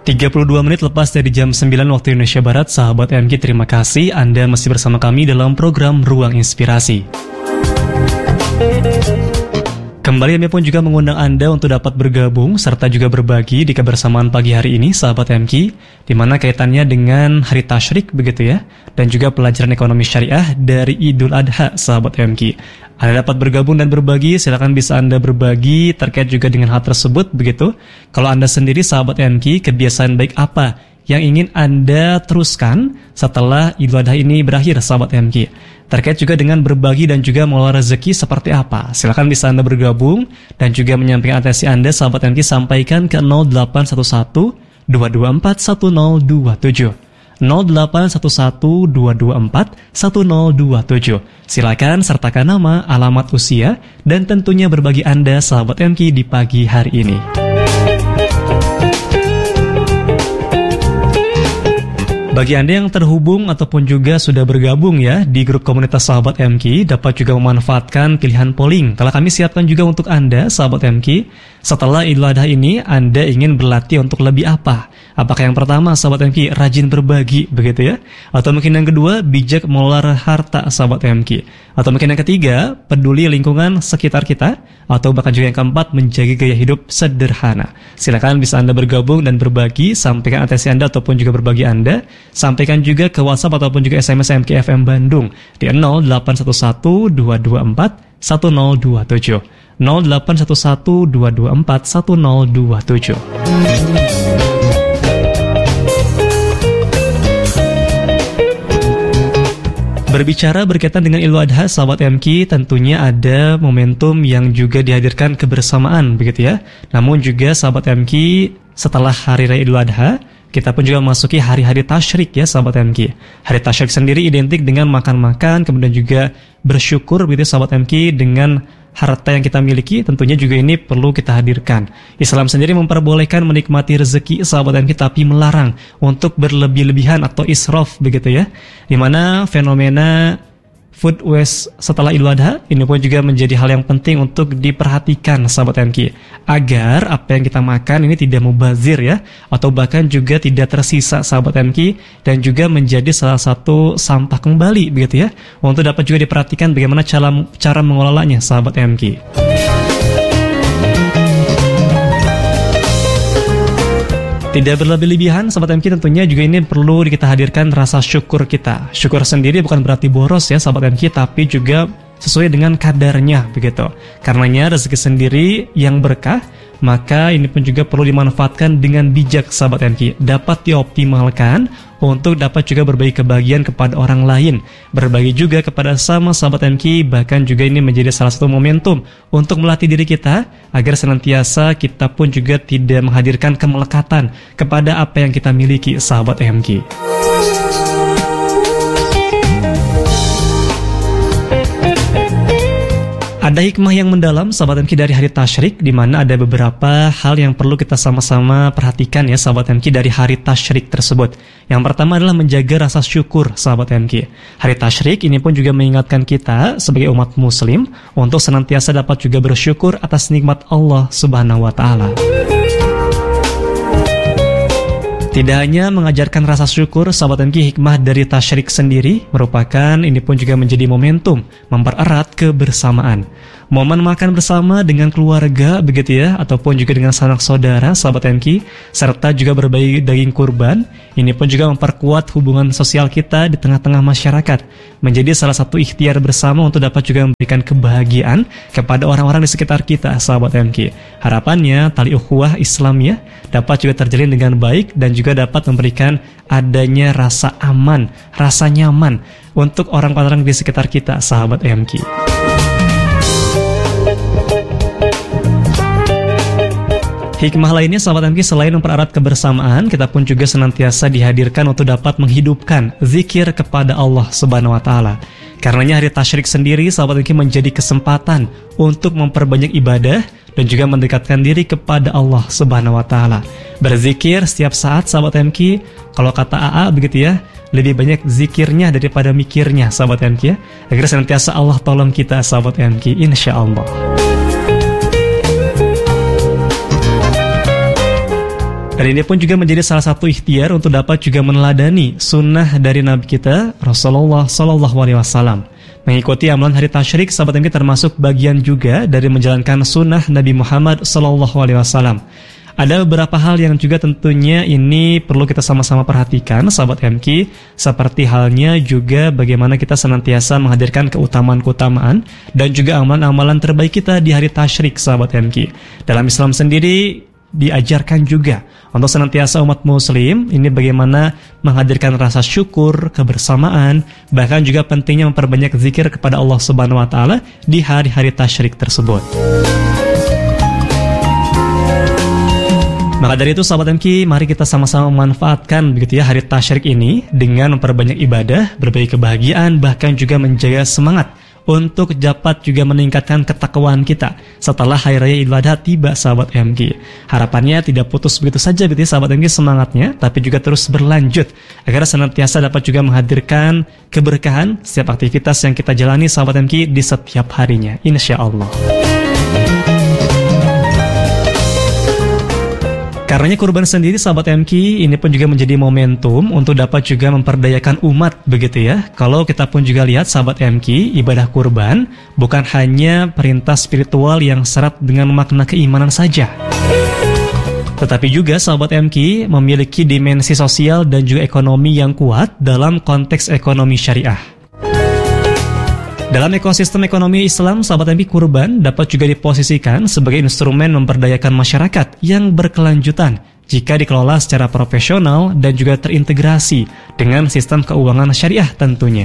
32 menit lepas dari jam 9 waktu Indonesia Barat, sahabat MG, terima kasih Anda masih bersama kami dalam program Ruang Inspirasi. Kembali kami pun juga mengundang Anda untuk dapat bergabung serta juga berbagi di kebersamaan pagi hari ini, sahabat MG, di mana kaitannya dengan Hari Tasyrik begitu ya, dan juga pelajaran ekonomi syariah dari Idul Adha, sahabat MG. Anda dapat bergabung dan berbagi, silakan bisa Anda berbagi terkait juga dengan hal tersebut begitu. Kalau Anda sendiri, sahabat MG, kebiasaan baik apa yang ingin Anda teruskan setelah Idul Adha ini berakhir, sahabat MG? Terkait juga dengan berbagi dan juga mengelola rezeki seperti apa? Silakan bisa Anda bergabung dan juga menyampaikan atensi Anda, sahabat MG, sampaikan ke 0811 224 1027. 0811 224 1027. Silakan sertakan nama, alamat, usia, dan tentunya berbagi Anda, sahabat MG, di pagi hari ini. Bagi Anda yang terhubung ataupun juga sudah bergabung ya di grup komunitas sahabat MG, dapat juga memanfaatkan pilihan polling. Telah kami siapkan juga untuk Anda, sahabat MG, setelah Idul Adha ini Anda ingin berlatih untuk lebih apa? Apakah yang pertama, sahabat MG, rajin berbagi begitu ya? Atau mungkin yang kedua, bijak mengelola harta, sahabat MG? Atau mungkin yang ketiga, peduli lingkungan sekitar kita? Atau bahkan juga yang keempat, menjaga gaya hidup sederhana? Silakan bisa Anda bergabung dan berbagi, sampaikan atensi Anda ataupun juga berbagi Anda. Sampaikan juga ke WhatsApp ataupun juga SMS MKFM Bandung di 0811 224 1027. 0811 224 1027. Berbicara berkaitan dengan Idul Adha, sahabat MG, tentunya ada momentum yang juga dihadirkan kebersamaan begitu ya. Namun juga sahabat MG, setelah Hari Raya Idul Adha, kita pun juga memasuki hari-hari tasyrik ya, sahabat MG. Hari tasyrik sendiri identik dengan makan-makan, kemudian juga bersyukur begitu, sahabat MG, dengan harta yang kita miliki. Tentunya juga ini perlu kita hadirkan. Islam sendiri memperbolehkan menikmati rezeki, sahabat MG, tapi melarang untuk berlebih-lebihan atau israf begitu ya. Dimana fenomena food waste setelah Idul Adha ini pun juga menjadi hal yang penting untuk diperhatikan, sahabat MG, agar apa yang kita makan ini tidak mubazir ya, atau bahkan juga tidak tersisa, sahabat MG, dan juga menjadi salah satu sampah kembali begitu ya, untuk dapat juga diperhatikan bagaimana cara mengelolanya, sahabat MG. Tidak berlebih-lebihan, sahabat MG, tentunya juga ini perlu kita hadirkan rasa syukur kita. Syukur sendiri bukan berarti boros ya, sahabat MG, tapi juga sesuai dengan kadarnya begitu. Karenanya rezeki sendiri yang berkah, maka ini pun juga perlu dimanfaatkan dengan bijak, sahabat MG. Dapat dioptimalkan untuk dapat juga berbagi kebahagiaan kepada orang lain, berbagi juga kepada sama sahabat MG. Bahkan juga ini menjadi salah satu momentum untuk melatih diri kita agar senantiasa kita pun juga tidak menghadirkan kemelekatan kepada apa yang kita miliki, sahabat MG. Ada hikmah yang mendalam, sahabat MG, dari hari tasyrik, di mana ada beberapa hal yang perlu kita sama-sama perhatikan ya, sahabat MG, dari hari tasyrik tersebut. Yang pertama adalah menjaga rasa syukur, sahabat MG. Hari tasyrik ini pun juga mengingatkan kita sebagai umat muslim untuk senantiasa dapat juga bersyukur atas nikmat Allah Subhanahu wa taala. Tidak hanya mengajarkan rasa syukur, sahabat MG, hikmah dari tasyrik sendiri merupakan ini pun juga menjadi momentum mempererat kebersamaan. Momen makan bersama dengan keluarga begitu ya, ataupun juga dengan sanak saudara, sahabat MG, serta juga berbagi daging kurban, ini pun juga memperkuat hubungan sosial kita di tengah-tengah masyarakat, menjadi salah satu ikhtiar bersama untuk dapat juga memberikan kebahagiaan kepada orang-orang di sekitar kita, sahabat MG. Harapannya tali ukhuwah Islamiyah dapat juga terjalin dengan baik dan juga dapat memberikan adanya rasa aman, rasa nyaman untuk orang-orang di sekitar kita, sahabat MG. Hikmah lainnya, sahabat MG, selain mempererat kebersamaan, kita pun juga senantiasa dihadirkan untuk dapat menghidupkan zikir kepada Allah Subhanahu wa taala. Karenanya hari tasyrik sendiri, sahabat MG, menjadi kesempatan untuk memperbanyak ibadah dan juga mendekatkan diri kepada Allah Subhanahu wa taala. Berzikir setiap saat, sahabat MG. Kalau kata AA begitu ya, lebih banyak zikirnya daripada mikirnya, sahabat MG ya. Agar senantiasa Allah tolong kita, sahabat MG, insyaallah. Dan ini pun juga menjadi salah satu ikhtiar untuk dapat juga meneladani sunnah dari Nabi kita Rasulullah SAW. Mengikuti amalan hari tasyrik, sahabat MK, termasuk bagian juga dari menjalankan sunnah Nabi Muhammad SAW. Ada beberapa hal yang juga tentunya ini perlu kita sama-sama perhatikan, sahabat MK, seperti halnya juga bagaimana kita senantiasa menghadirkan keutamaan-keutamaan dan juga amalan-amalan terbaik kita di hari tasyrik, sahabat MK. Dalam Islam sendiri diajarkan juga untuk senantiasa umat muslim ini bagaimana menghadirkan rasa syukur, kebersamaan, bahkan juga pentingnya memperbanyak zikir kepada Allah Subhanahu wa taala di hari-hari tasyrik tersebut. Maka dari itu, sahabat MK, mari kita sama-sama memanfaatkan begitu ya hari tasyrik ini dengan memperbanyak ibadah, berbagi kebahagiaan, bahkan juga menjaga semangat untuk dapat juga meningkatkan ketakwaan kita setelah Hari Raya Idul Adha tiba, sahabat MK. Harapannya tidak putus begitu saja begitu ya, sahabat MK, semangatnya, tapi juga terus berlanjut agar senantiasa dapat juga menghadirkan keberkahan setiap aktivitas yang kita jalani, sahabat MK, di setiap harinya, insya Allah. Karenanya kurban sendiri, sahabat MK, ini pun juga menjadi momentum untuk dapat juga memperdayakan umat begitu ya. Kalau kita pun juga lihat, sahabat MK, ibadah kurban bukan hanya perintah spiritual yang syarat dengan makna keimanan saja, tetapi juga, sahabat MK, memiliki dimensi sosial dan juga ekonomi yang kuat dalam konteks ekonomi syariah. Dalam ekosistem ekonomi Islam, sahabat MK, kurban dapat juga diposisikan sebagai instrumen memperdayakan masyarakat yang berkelanjutan jika dikelola secara profesional dan juga terintegrasi dengan sistem keuangan syariah tentunya.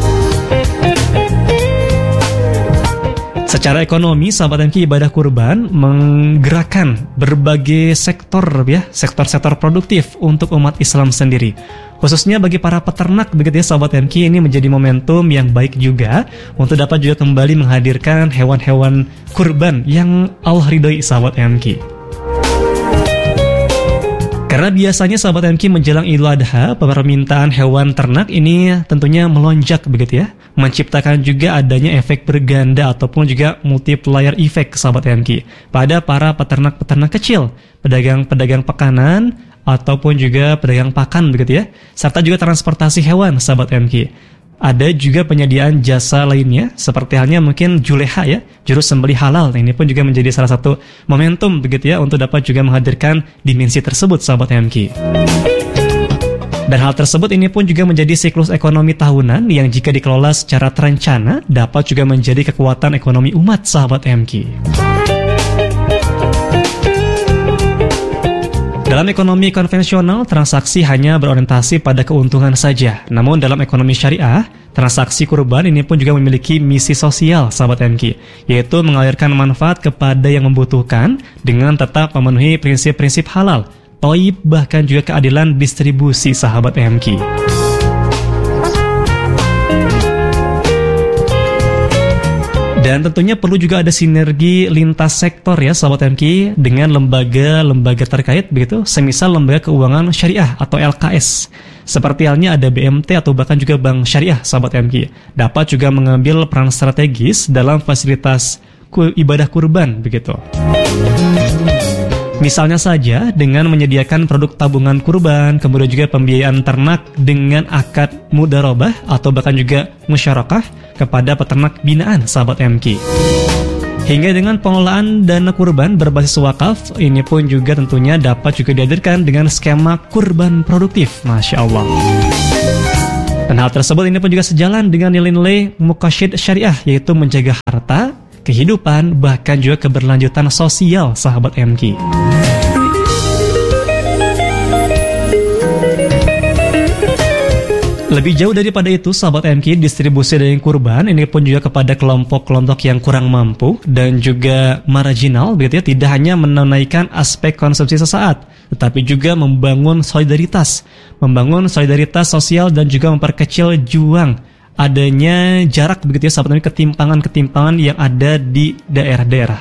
Secara ekonomi, sahabat MK, ibadah kurban menggerakkan berbagai sektor ya, sektor-sektor produktif untuk umat Islam sendiri. Khususnya bagi para peternak begitu ya, sahabat MK, ini menjadi momentum yang baik juga untuk dapat juga kembali menghadirkan hewan-hewan kurban yang Allah ridhoi, sahabat MK. Karena biasanya, sahabat MK, menjelang Idul Adha, permintaan hewan ternak ini tentunya melonjak begitu ya, menciptakan juga adanya efek berganda ataupun juga multiplier effect, sahabat MK, pada para peternak-peternak kecil, pedagang-pedagang pekanan ataupun juga pedagang pakan begitu ya, serta juga transportasi hewan, sahabat MK. Ada juga penyediaan jasa lainnya, seperti halnya mungkin juleha ya, juru sembelih halal. Ini pun juga menjadi salah satu momentum begitu ya untuk dapat juga menghadirkan dimensi tersebut, sahabat MK. Dan hal tersebut ini pun juga menjadi siklus ekonomi tahunan yang jika dikelola secara terencana dapat juga menjadi kekuatan ekonomi umat, sahabat MK. Dalam ekonomi konvensional, transaksi hanya berorientasi pada keuntungan saja. Namun dalam ekonomi syariah, transaksi kurban ini pun juga memiliki misi sosial, sahabat MK, yaitu mengalirkan manfaat kepada yang membutuhkan dengan tetap memenuhi prinsip-prinsip halal, thayyib, bahkan juga keadilan distribusi, sahabat MK. Dan tentunya perlu juga ada sinergi lintas sektor ya, sahabat MK, dengan lembaga-lembaga terkait begitu, semisal lembaga keuangan syariah atau LKS. Seperti halnya ada BMT atau bahkan juga Bank Syariah, sahabat MK, dapat juga mengambil peran strategis dalam fasilitas ibadah kurban begitu. Misalnya saja dengan menyediakan produk tabungan kurban, kemudian juga pembiayaan ternak dengan akad mudharabah atau bahkan juga musyarakah kepada peternak binaan, sahabat MK. Hingga dengan pengelolaan dana kurban berbasis wakaf, ini pun juga tentunya dapat juga dihadirkan dengan skema kurban produktif, Masya Allah. Dan hal tersebut ini pun juga sejalan dengan nilai-nilai muqasyid syariah, yaitu menjaga harta, kehidupan, bahkan juga keberlanjutan sosial, sahabat MK. Lebih jauh daripada itu, sahabat MK, distribusi daging kurban ini pun juga kepada kelompok-kelompok yang kurang mampu dan juga marginal begitu ya, tidak hanya menunaikan aspek konsumsi sesaat, tetapi juga membangun solidaritas sosial dan juga memperkecil juang adanya jarak begitu ya, sahabat MK, ketimpangan-ketimpangan yang ada di daerah-daerah.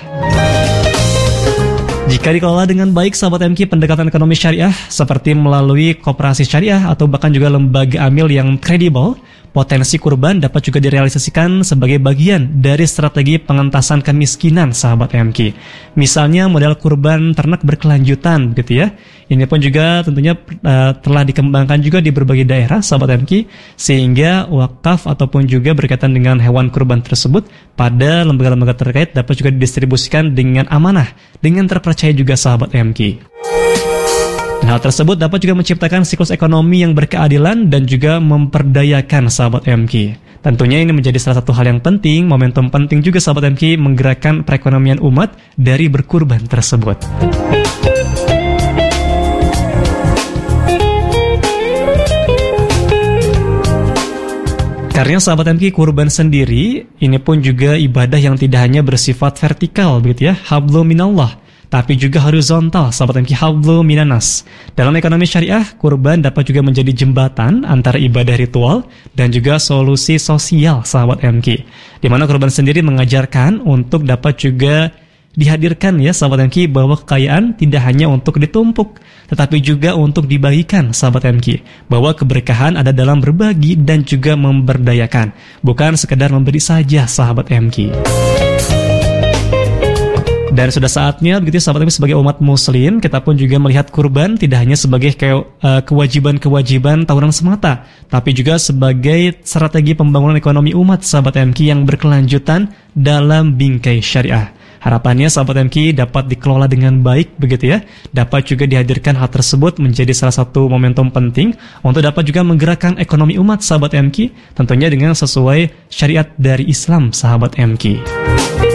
Jika dikelola dengan baik, sahabat MK, pendekatan ekonomi syariah seperti melalui koperasi syariah atau bahkan juga lembaga amil yang kredibel, potensi kurban dapat juga direalisasikan sebagai bagian dari strategi pengentasan kemiskinan sahabat MK. Misalnya model kurban ternak berkelanjutan gitu ya. Ini pun juga tentunya telah dikembangkan juga di berbagai daerah sahabat MK, sehingga wakaf ataupun juga berkaitan dengan hewan kurban tersebut pada lembaga-lembaga terkait dapat juga didistribusikan dengan amanah, dengan terpercaya juga sahabat MK. Dan hal tersebut dapat juga menciptakan siklus ekonomi yang berkeadilan dan juga memperdayakan sahabat MK. Tentunya ini menjadi salah satu hal yang penting, momentum penting juga sahabat MK menggerakkan perekonomian umat dari berkurban tersebut. Karena sahabat MK kurban sendiri, ini pun juga ibadah yang tidak hanya bersifat vertikal begitu ya, hablum minallah, tapi juga horizontal, sahabat MK, hablu minanas. Dalam ekonomi syariah, kurban dapat juga menjadi jembatan antara ibadah ritual dan juga solusi sosial, sahabat MK. Di mana kurban sendiri mengajarkan untuk dapat juga dihadirkan ya, sahabat MK, bahwa kekayaan tidak hanya untuk ditumpuk, tetapi juga untuk dibagikan, sahabat MK. Bahwa keberkahan ada dalam berbagi dan juga memberdayakan, bukan sekedar memberi saja, sahabat MK. Dan sudah saatnya begitu sahabat MK, sebagai umat muslim kita pun juga melihat kurban tidak hanya sebagai kewajiban-kewajiban tahunan semata, tapi juga sebagai strategi pembangunan ekonomi umat, sahabat MK, yang berkelanjutan dalam bingkai syariah. Harapannya sahabat MK dapat dikelola dengan baik begitu ya, dapat juga dihadirkan hal tersebut menjadi salah satu momentum penting untuk dapat juga menggerakkan ekonomi umat, sahabat MK, tentunya dengan sesuai syariat dari Islam, sahabat MK.